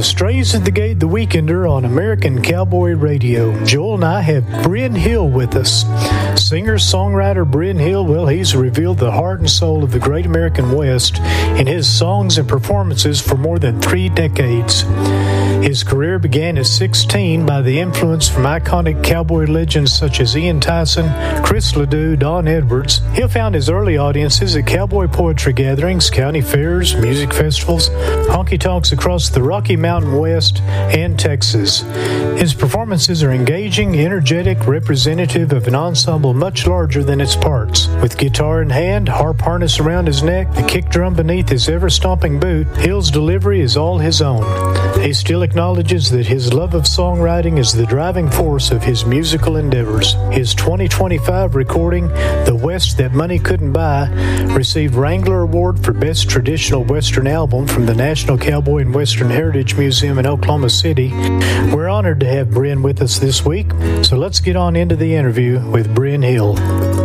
Strays at the Gate, The Weekender on American Cowboy Radio. Joel and I have Bryn Hill with us. Singer-songwriter Bryn Hill, well, he's revealed the heart and soul of the great American West in his songs and performances for more than 3 decades. His career began at 16 by the influence from iconic cowboy legends such as Ian Tyson, Chris Ledoux, Don Edwards. Hill found his early audiences at cowboy poetry gatherings, county fairs, music festivals, honky-tonks across the Rocky Mountain West and Texas. His performances are engaging, energetic, representative of an ensemble much larger than its parts. With guitar in hand, harp harness around his neck, the kick drum beneath his ever-stomping boot, Hill's delivery is all his own. He still acknowledges that his love of songwriting is the driving force of his musical endeavors. His 2025 recording, The West That Money Couldn't Buy, received Wrangler Award for Best Traditional Western Album from the National Cowboy and Western Heritage Museum in Oklahoma City. We're honored to have Bryn with us this week, so let's get on into the interview with Bryn Hill.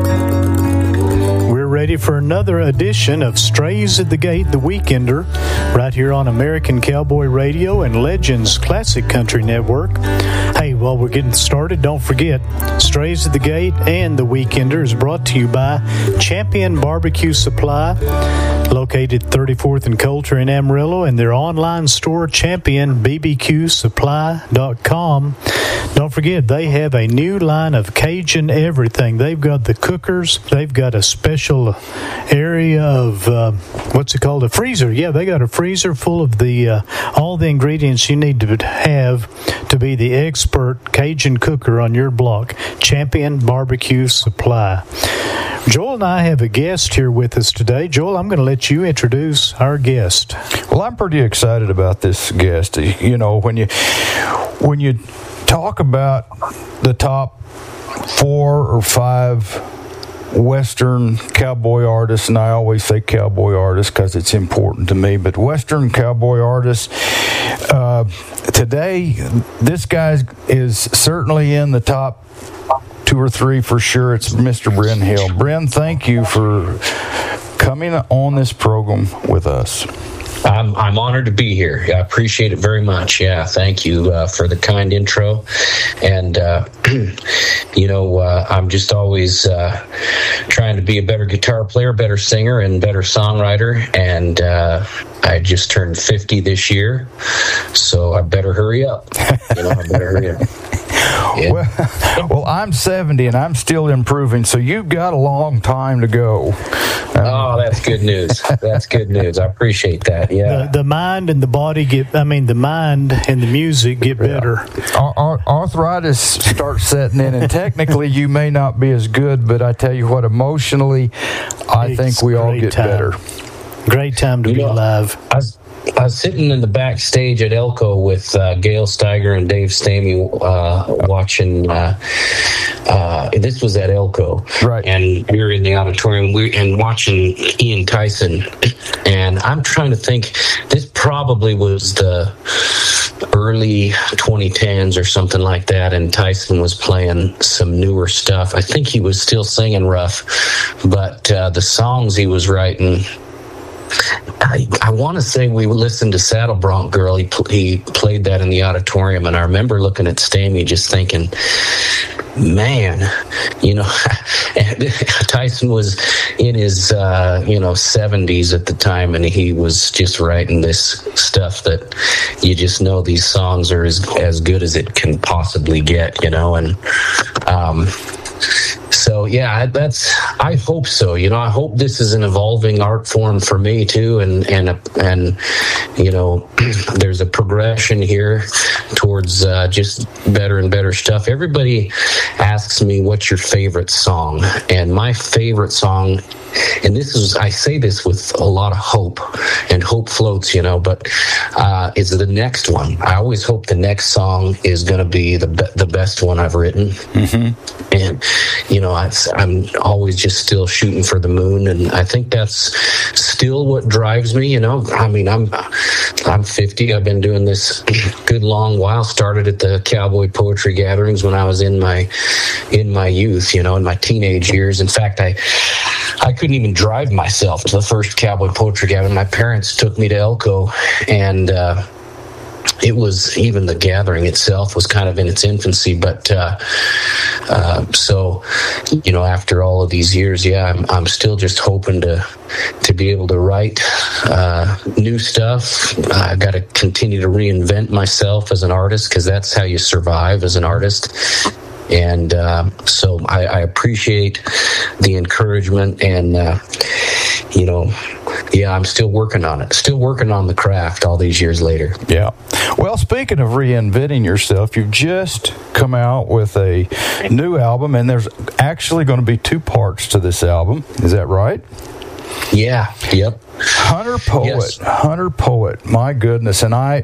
Ready for another edition of Strays at the Gate, The Weekender, right here on American Cowboy Radio and Legends Classic Country Network. Hey, while we're getting started, don't forget, Strays at the Gate and The Weekender is brought to you by Champion Barbecue Supply, located 34th and Coulter in Amarillo, and their online store, ChampionBBQSupply.com. Don't forget, they have a new line of Cajun everything. They've got the cookers. They've got a special area of, what's it called? A freezer. Yeah, they got a freezer full of the all the ingredients you need to have to be the expert Cajun cooker on your block. Champion Barbecue Supply. Joel and I have a guest here with us today. Joel, I'm going to let you introduce our guest. Well, I'm pretty excited about this guest. You know, when you talk about the top 4 or 5 Western cowboy artists, and I always say cowboy artists because it's important to me, but Western cowboy artists, today, this guy is certainly in the top 2 or 3 for sure. It's Mr. Bryn Hill. Bryn, thank you for coming on this program with us. I'm honored to be here. I appreciate it very much. Yeah, thank you for the kind intro. And, I'm just always trying to be a better guitar player, better singer, and better songwriter. And I just turned 50 this year, so I better hurry up. I better hurry up. Yeah. Well, I'm 70 and I'm still improving, so you've got a long time to go. That's good news. That's good news. I appreciate that. Yeah. The mind and the body the mind and the music get better. Arthritis starts setting in, and technically you may not be as good, but I tell you what, emotionally, I think we all get better. Great time to be alive. I was sitting in the backstage at Elko with Gail Steiger and Dave Stamey watching. This was at Elko, right? And we were in the auditorium and watching Ian Tyson. And I'm trying to think. This probably was the early 2010s or something like that. And Tyson was playing some newer stuff. I think he was still singing rough, but the songs he was writing. I want to say we listened to Saddle Bronc Girl. He played that in the auditorium, and I remember looking at Stamey just thinking, man, Tyson was in his 70s at the time, and he was just writing this stuff that you just know these songs are as good as it can possibly get, and so yeah, I hope so. I hope this is an evolving art form for me too, and there's a progression here towards just better and better stuff. Everybody asks me, "What's your favorite song?" And my favorite song, and I say this with a lot of hope, and hope floats, but is the next one. I always hope the next song is going to be the best one I've written. Mm-hmm. And I'm always just still shooting for the moon, and I think that's still what drives me. I'm 50. I've been doing this good long while. Started at the cowboy poetry gatherings when I was in my youth, in my teenage years. In fact, I couldn't even drive myself to the first cowboy poetry gathering. My parents took me to Elko, and it was, even the gathering itself was kind of in its infancy, but so, you know, after all of these years, I'm still just hoping to be able to write new stuff. I got to continue to reinvent myself as an artist, because that's how you survive as an artist. And so I appreciate the encouragement, and you know, I'm still working on it. Still working on the craft all these years later. Yeah. Well, speaking of reinventing yourself, you've just come out with a new album, and there's actually going to be 2 parts to this album. Is that right? Yeah. Yep. Hunter Poet. Yes. Hunter Poet. My goodness. And I'm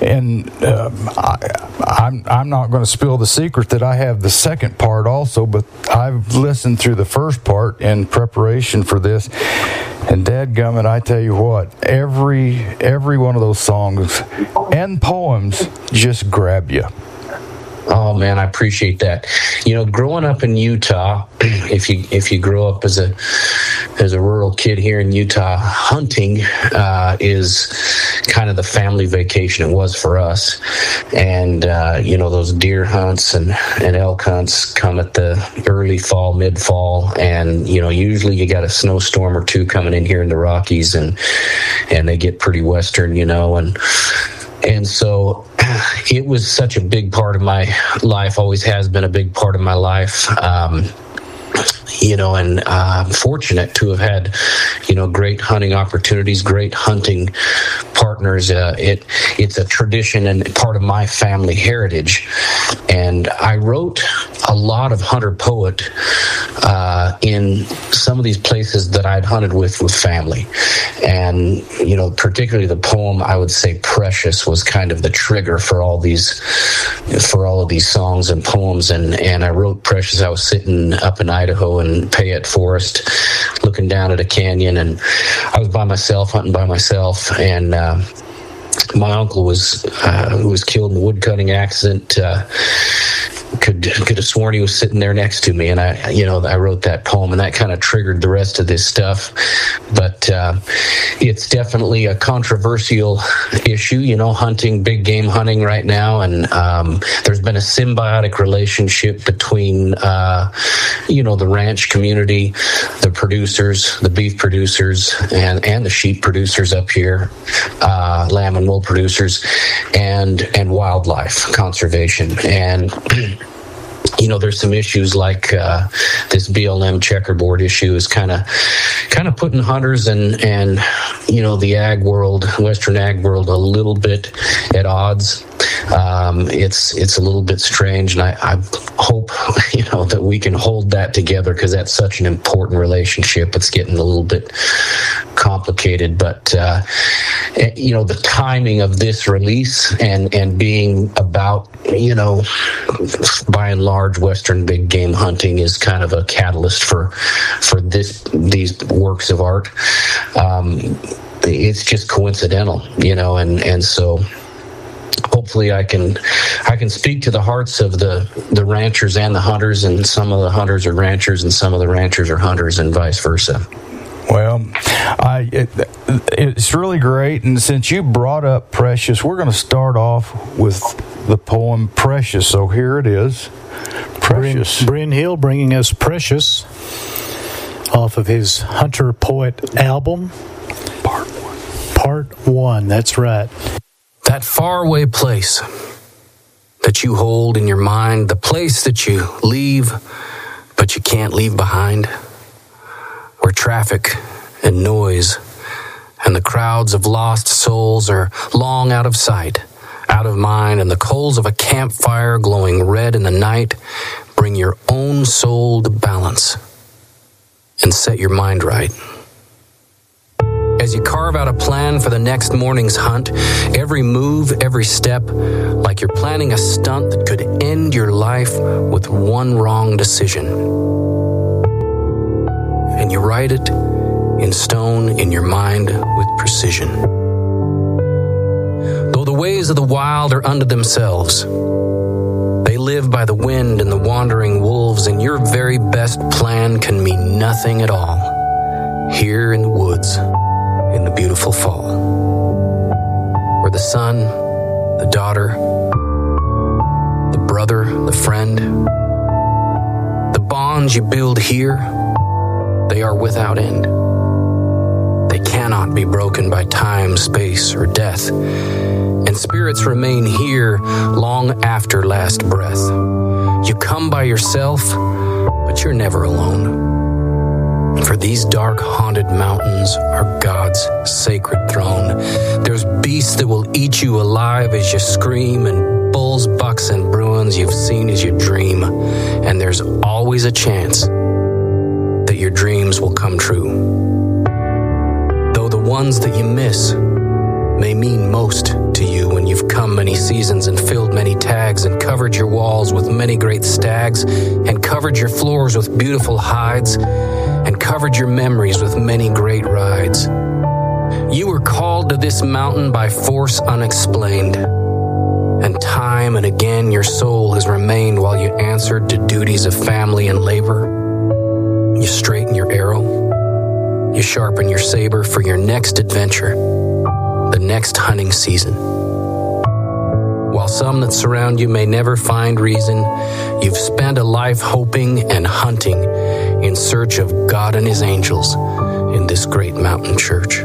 not going to spill the secret that I have the second part also, but I've listened through the first part in preparation for this. And dadgummit, I tell you what, every one of those songs and poems just grab you. Oh man, I appreciate that. You know, growing up in Utah, if you grow up as a rural kid here in Utah, hunting is kind of the family vacation. It was for us, and you know, those deer hunts and elk hunts come at the early fall, mid fall, and you know, usually you got a snowstorm or two coming in here in the Rockies, and they get pretty western, you know, and so it was such a big part of my life, always has been a big part of my life. You know, and I'm fortunate to have had, you know, great hunting opportunities, great hunting partners. It's a tradition and part of my family heritage. And I wrote a lot of Hunter Poet in some of these places that I'd hunted with family. And, you know, particularly the poem, I would say Precious, was kind of the trigger for all of these songs and poems. And I wrote Precious. I was sitting up in Idaho in Payette Forest, looking down at a canyon, and I was by myself, hunting by myself, and my uncle who was killed in a woodcutting accident. Could have sworn he was sitting there next to me, and I wrote that poem, and that kind of triggered the rest of this stuff. But it's definitely a controversial issue, you know, hunting, big game hunting right now, and there's been a symbiotic relationship between you know, the ranch community, the producers, the beef producers, and the sheep producers up here, lamb and wool producers, and wildlife conservation. And you know, there's some issues like this BLM checkerboard issue is kind of putting hunters and you know, the ag world, Western ag world, a little bit at odds. It's a little bit strange, and I hope, you know, that we can hold that together, because that's such an important relationship. It's getting a little bit complicated, but you know, the timing of this release and being about, you know, by and large, Western big game hunting is kind of a catalyst for these works of art. It's just coincidental, you know, and so hopefully I can speak to the hearts of the ranchers and the hunters, and some of the hunters are ranchers and some of the ranchers are hunters, and vice versa. Well, it's really great, and since you brought up Precious, we're going to start off with the poem Precious. So here it is, Precious. Bryn Hill bringing us Precious off of his Hunter Poet album. Part 1, that's right. That faraway place that you hold in your mind, the place that you leave, but you can't leave behind, where traffic and noise and the crowds of lost souls are long out of sight, out of mind, and the coals of a campfire glowing red in the night bring your own soul to balance and set your mind right. As you carve out a plan for the next morning's hunt, every move, every step, like you're planning a stunt that could end your life with one wrong decision. And you write it in stone in your mind with precision. Though the ways of the wild are unto themselves, they live by the wind and the wandering wolves, and your very best plan can mean nothing at all here in the woods in the beautiful fall, where the sun the daughter, the brother, the friend. The bonds you build here, they are without end. They cannot be broken by time, space, or death. And spirits remain here long after last breath. You come by yourself, but you're never alone. For these dark, haunted mountains are God's sacred throne. There's beasts that will eat you alive as you scream, and bulls, bucks, and bruins you've seen as you dream. And there's always a chance that your dreams will come true. Though the ones that you miss may mean most to you when you've come many seasons and filled many tags and covered your walls with many great stags and covered your floors with beautiful hides and covered your memories with many great rides. You were called to this mountain by force unexplained, and time and again your soul has remained while you answered to duties of family and labor. You straighten your arrow, you sharpen your saber for your next adventure, the next hunting season. While some that surround you may never find reason, you've spent a life hoping and hunting in search of God and his angels in this great mountain church.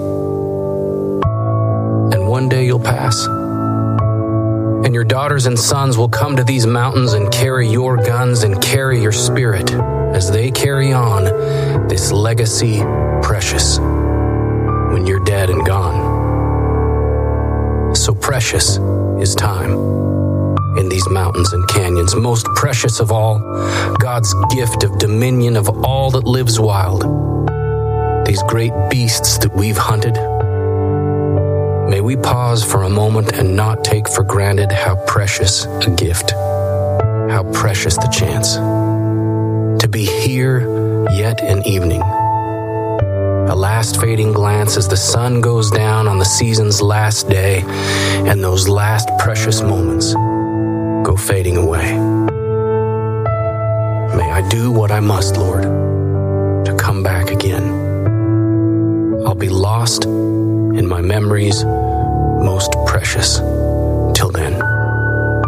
And one day you'll pass, and your daughters and sons will come to these mountains and carry your guns and carry your spirit as they carry on this legacy precious when you're dead and gone. So precious is time in these mountains and canyons. Most precious of all, God's gift of dominion of all that lives wild. These great beasts that we've hunted. May we pause for a moment and not take for granted how precious a gift, how precious the chance to be here yet in evening. A last fading glance as the sun goes down on the season's last day, and those last precious moments go fading away. May I do what I must, Lord, to come back again. I'll be lost in my memories most precious.